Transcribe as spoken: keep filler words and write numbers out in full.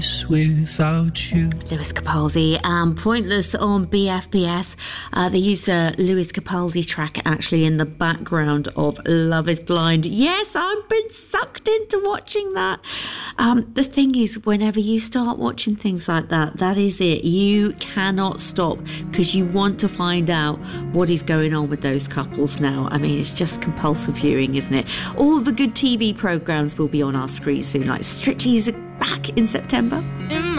Without you. Lewis Capaldi and Pointless on B F B S. Uh, they used a Lewis Capaldi track actually in the background of Love is Blind. Yes, I've been sucked into watching that. Um, the thing is, whenever you start watching things like that, that is it. You cannot stop because you want to find out what is going on with those couples now. I mean, it's just compulsive viewing, isn't it? All the good T V programmes will be on our screen soon, like Strictly is back in September. In